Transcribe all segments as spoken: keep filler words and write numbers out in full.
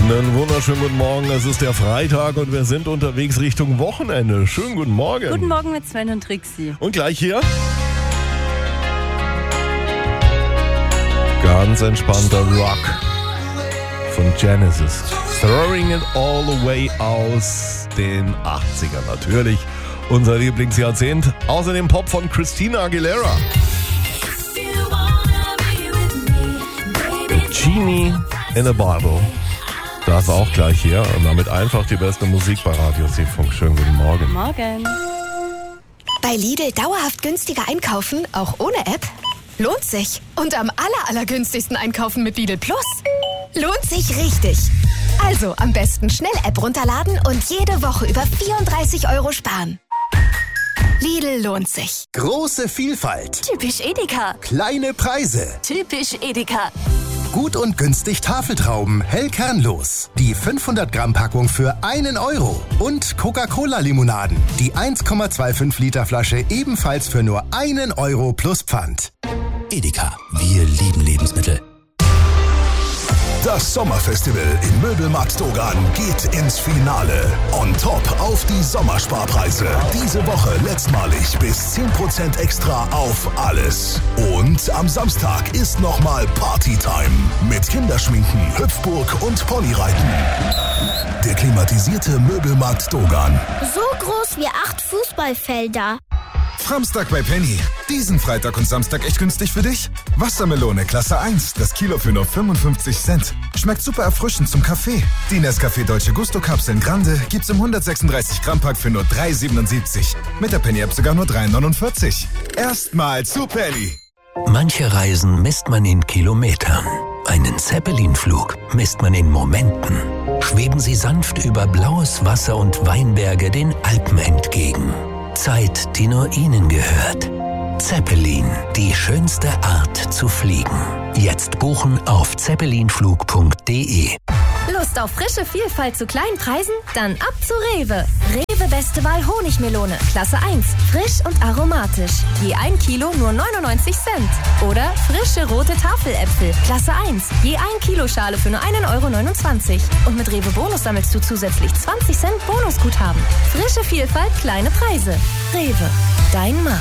Einen wunderschönen guten Morgen, es ist der Freitag und wir sind unterwegs Richtung Wochenende. Schönen guten Morgen. Guten Morgen mit Sven und Trixie. Und gleich hier ganz entspannter Rock von Genesis. Throwing it all away aus den achtzigern natürlich. Unser Lieblingsjahrzehnt. Außerdem Pop von Christina Aguilera. Genie in a Bottle. Das auch gleich hier. Und damit einfach die beste Musik bei Radio Seefunk. Schönen guten Morgen. Morgen. Bei Lidl dauerhaft günstiger einkaufen, auch ohne App? Lohnt sich. Und am aller, allergünstigsten einkaufen mit Lidl Plus. Lohnt sich richtig. Also am besten schnell App runterladen und jede Woche über vierunddreißig Euro sparen. Lidl lohnt sich. Große Vielfalt. Typisch Edeka. Kleine Preise. Typisch Edeka. Gut und günstig Tafeltrauben, hell kernlos. Die fünfhundert Gramm Packung für einen Euro. Und Coca-Cola-Limonaden. Die eins Komma fünfundzwanzig Liter Flasche ebenfalls für nur einen Euro plus Pfand. Edeka, wir lieben Lebensmittel. Das Sommerfestival im Möbelmarkt Dogan geht ins Finale. On top auf die Sommersparpreise. Diese Woche letztmalig bis zehn Prozent extra auf alles. Und am Samstag ist nochmal Partytime. Mit Kinderschminken, Hüpfburg und Ponyreiten. Der klimatisierte Möbelmarkt Dogan. So groß wie acht Fußballfelder. Framstag bei Penny. Diesen Freitag und Samstag echt günstig für dich? Wassermelone Klasse eins, das Kilo für nur fünfundfünfzig Cent. Schmeckt super erfrischend zum Kaffee. Die Nescafé Dolce Gusto Kapseln Grande gibt's im hundertsechsunddreißig Gramm Pack für nur drei siebenundsiebzig. Mit der Penny App sogar nur drei neunundvierzig. Erstmal zu Penny. Manche Reisen misst man in Kilometern. Einen Zeppelin-Flug misst man in Momenten. Schweben Sie sanft über blaues Wasser und Weinberge den Alpen entgegen. Zeit, die nur Ihnen gehört. Zeppelin, die schönste Art zu fliegen. Jetzt buchen auf zeppelinflug punkt de. Lust auf frische Vielfalt zu kleinen Preisen? Dann ab zu Rewe. Rewe Beste Wahl Honigmelone, Klasse eins. Frisch und aromatisch. Je ein Kilo nur neunundneunzig Cent. Oder frische rote Tafeläpfel, Klasse eins. Je ein Kilo Schale für nur einen Euro neunundzwanzig. Und mit Rewe Bonus sammelst du zusätzlich zwanzig Cent Bonusguthaben. Frische Vielfalt, kleine Preise. Rewe, dein Markt.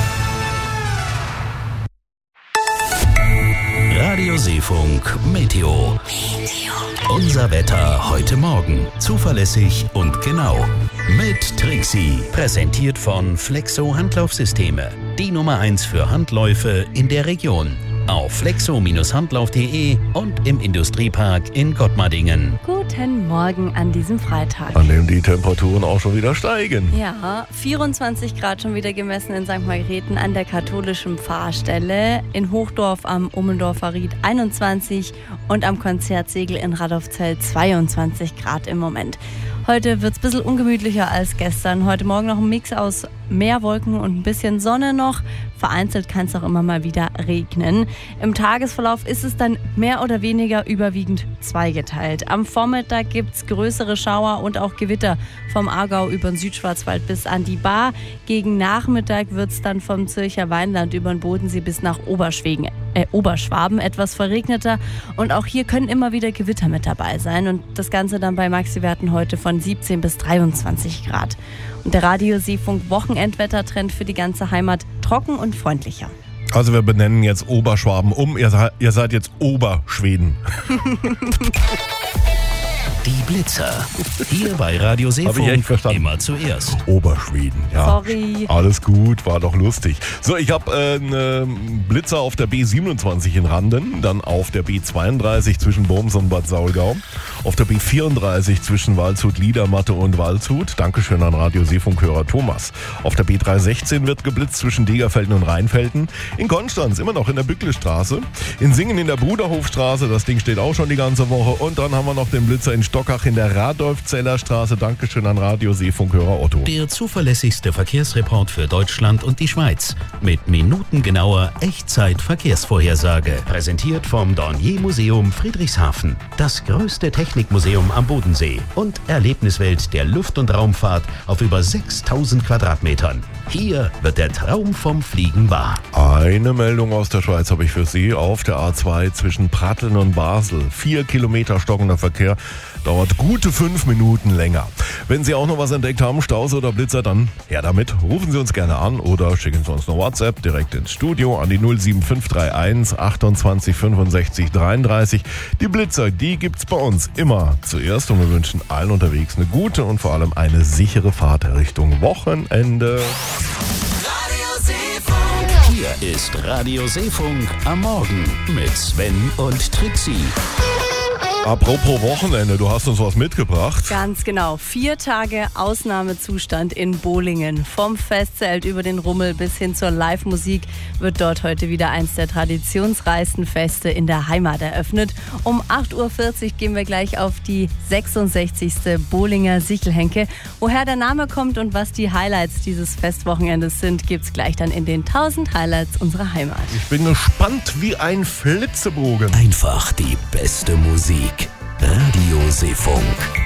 Radio Seefunk Meteo. Unser Wetter heute Morgen. Zuverlässig und genau. Mit Trixie. Präsentiert von Flexo Handlaufsysteme. Die Nummer eins für Handläufe in der Region. Auf flexo Handlauf punkt de und im Industriepark in Gottmardingen. Guten Morgen an diesem Freitag. An dem die Temperaturen auch schon wieder steigen. Ja, vierundzwanzig Grad schon wieder gemessen in Sankt Margrethen an der katholischen Pfarrstelle. In Hochdorf am Ummendorfer Ried einundzwanzig und am Konzertsegel in Radolfzell zweiundzwanzig Grad im Moment. Heute wird es ein bisschen ungemütlicher als gestern. Heute Morgen noch ein Mix aus Meerwolken und ein bisschen Sonne noch. Vereinzelt kann es auch immer mal wieder regnen. Im Tagesverlauf ist es dann mehr oder weniger überwiegend zweigeteilt. Am Vormittag gibt es größere Schauer und auch Gewitter vom Aargau über den Südschwarzwald bis an die Baar. Gegen Nachmittag wird es dann vom Zürcher Weinland über den Bodensee bis nach Oberschwegen, äh, Oberschwaben etwas verregneter. Und auch hier können immer wieder Gewitter mit dabei sein. Und das Ganze dann bei Maxi-Werten heute von siebzehn bis dreiundzwanzig Grad. Und der Radio Seefunk Wochenendwettertrend für die ganze Heimat trocken und freundlicher. Also wir benennen jetzt Oberschwaben um. Ihr, se- ihr seid jetzt Oberschweden. Die Blitzer. Hier bei Radio Hab ich echt Seefunk verstanden. immer zuerst. Oberschweden, ja. Sorry. Alles gut, war doch lustig. So, ich habe äh, einen Blitzer auf der B siebenundzwanzig in Randen, dann auf der B zweiunddreißig zwischen Boms und Bad Saulgau, auf der B vierunddreißig zwischen Waldshut, Liedermatte und Waldshut. Dankeschön an Radio Seefunk-Hörer Thomas. Auf der B dreihundertsechzehn wird geblitzt zwischen Degerfelden und Rheinfelden. In Konstanz immer noch in der Bücklestraße. In Singen in der Bruderhofstraße, das Ding steht auch schon die ganze Woche. Und dann haben wir noch den Blitzer in Stockach in der Radolfzeller Straße. Dankeschön an Radio Seefunkhörer Otto. Der zuverlässigste Verkehrsreport für Deutschland und die Schweiz. Mit minutengenauer Echtzeit-Verkehrsvorhersage. Präsentiert vom Dornier Museum Friedrichshafen. Das größte Technikmuseum am Bodensee. Und Erlebniswelt der Luft- und Raumfahrt auf über sechstausend Quadratmetern. Hier wird der Traum vom Fliegen wahr. Eine Meldung aus der Schweiz habe ich für Sie. Auf der A zwei zwischen Pratteln und Basel. Vier Kilometer stockender Verkehr. Dauert gute fünf Minuten länger. Wenn Sie auch noch was entdeckt haben, Staus oder Blitzer, dann her damit. Rufen Sie uns gerne an oder schicken Sie uns eine WhatsApp direkt ins Studio an die null sieben fünf drei eins achtundzwanzig fünfundsechzig dreiunddreißig. Die Blitzer, die gibt's bei uns immer zuerst und wir wünschen allen unterwegs eine gute und vor allem eine sichere Fahrt Richtung Wochenende. Hier ist Radio Seefunk am Morgen mit Sven und Trixie. Apropos Wochenende, du hast uns was mitgebracht. Ganz genau. Vier Tage Ausnahmezustand in Bolingen. Vom Festzelt über den Rummel bis hin zur Live-Musik wird dort heute wieder eins der traditionsreichsten Feste in der Heimat eröffnet. Um acht Uhr vierzig gehen wir gleich auf die sechsundsechzigste Bolinger Sichelhenke. Woher der Name kommt und was die Highlights dieses Festwochenendes sind, gibt's gleich dann in den tausend Highlights unserer Heimat. Ich bin gespannt wie ein Flitzebogen. Einfach die beste Musik. Radio Seefunk.